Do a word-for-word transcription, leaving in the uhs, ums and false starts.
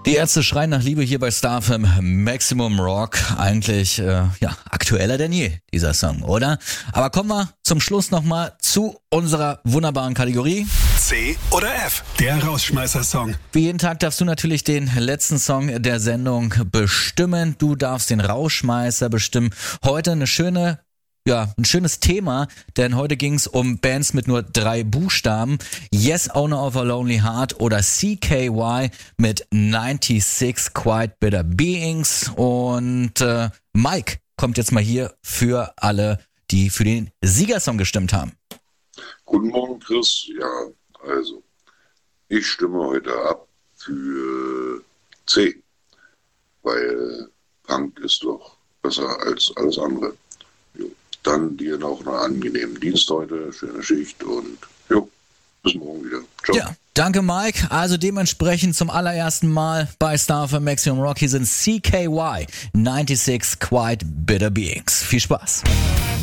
Die Ärzte schreien nach Liebe hier bei Star F M Maximum Rock. Eigentlich äh, ja aktueller denn je, dieser Song, oder? Aber kommen wir zum Schluss nochmal zu unserer wunderbaren Kategorie. C oder F, der Rausschmeißer-Song. Wie jeden Tag darfst du natürlich den letzten Song der Sendung bestimmen. Du darfst den Rausschmeißer bestimmen. Heute eine schöne Ja, ein schönes Thema, denn heute ging es um Bands mit nur drei Buchstaben. Yes, Owner of a Lonely Heart oder C K Y mit sechsundneunzig Quite Bitter Beings. Und äh, Mike kommt jetzt mal hier für alle, die für den Siegersong gestimmt haben. Guten Morgen, Chris. Ja, also, ich stimme heute ab für C, weil Punk ist doch besser als alles andere. Jo. Dann dir noch einen angenehmen Dienst heute, schöne Schicht und jo, bis morgen wieder. Ciao. Ja, danke Mike. Also dementsprechend zum allerersten Mal bei Star F M Maximum Rock. Hier sind C K Y, sechsundneunzig Quite Bitter Beings. Viel Spaß.